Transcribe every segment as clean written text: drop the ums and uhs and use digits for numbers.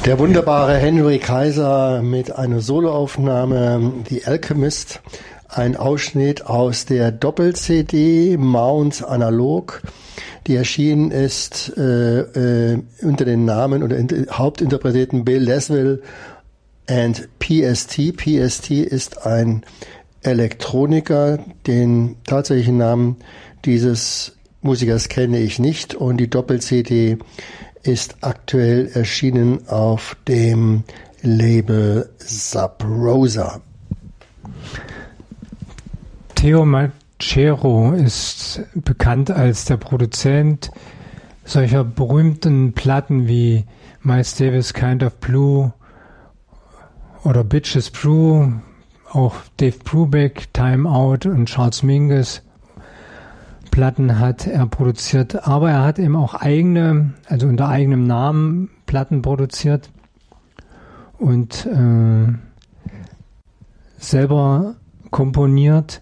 Der wunderbare Henry Kaiser mit einer Soloaufnahme, The Alchemist, ein Ausschnitt aus der Doppel-CD Mount Analog, die erschienen ist unter den Namen oder Hauptinterpreten Bill Laswell and PST. PST ist ein Elektroniker, den tatsächlichen Namen dieses Musikers kenne ich nicht, und die Doppel-CD ist aktuell erschienen auf dem Label Sub Rosa. Theo Macero ist bekannt als der Produzent solcher berühmten Platten wie Miles Davis Kind of Blue oder Bitches Brew, auch Dave Brubeck, Time Out und Charles Mingus Platten hat er produziert, aber er hat eben auch eigene, also unter eigenem Namen Platten produziert und selber komponiert.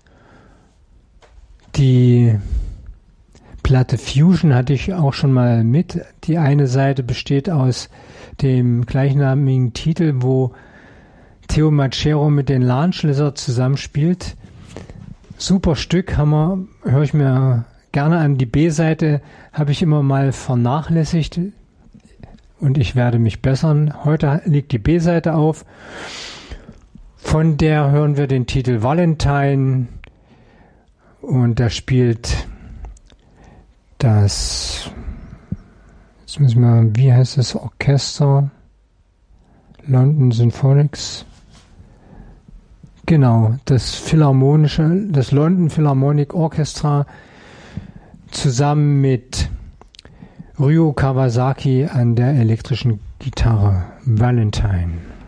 Die Platte Fusion hatte ich auch schon mal mit. Die eine Seite besteht aus dem gleichnamigen Titel, wo Theo Macero mit den Lounge Lizards zusammenspielt. Super Stück, höre ich mir gerne an. Die B-Seite habe ich immer mal vernachlässigt und ich werde mich bessern. Heute liegt die B-Seite auf. Von der hören wir den Titel Valentine und da spielt das, jetzt müssen wir, wie heißt das Orchester? London Symphonics. Genau, das London Philharmonic Orchestra zusammen mit Ryo Kawasaki an der elektrischen Gitarre. Valentine.